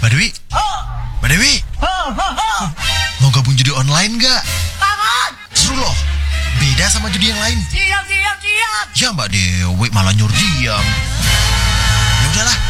Mbak Dewi? Mbak Dewi? Mau gabung judi online nggak? Banget. Seru loh. Beda sama judi yang lain. Siap. Ya Mbak Dewi malah nyuruh diam. Ya udahlah,